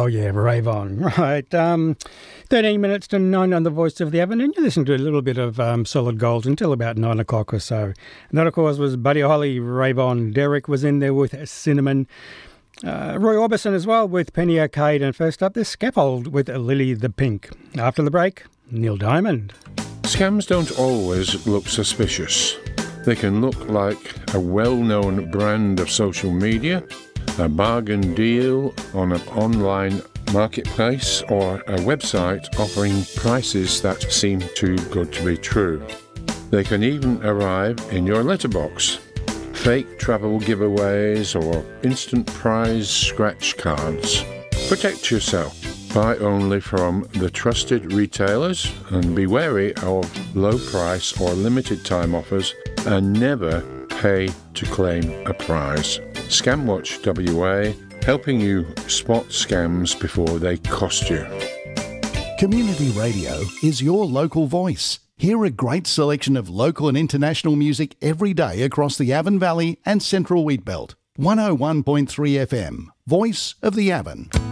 Oh, yeah, rave on. Right. 13 minutes to 9 on the Voice of the Avon, and you listen to a little bit of Solid Gold until about 9 o'clock or so. And that, of course, was Buddy Holly, Rave On. Derek was in there with Cinnamon. Roy Orbison as well with Penny Arcade. And first up, this Scaffold with Lily the Pink. After the break, Neil Diamond. Scams don't always look suspicious. They can look like a well-known brand of social media, a bargain deal on an online marketplace, or a website offering prices that seem too good to be true. They can even arrive in your letterbox. Fake travel giveaways or instant prize scratch cards. Protect yourself. Buy only from the trusted retailers and be wary of low price or limited time offers, and never pay to claim a prize. Scamwatch WA, helping you spot scams before they cost you. Community Radio is your local voice. Hear a great selection of local and international music every day across the Avon Valley and Central Wheatbelt. 101.3 FM, Voice of the Avon.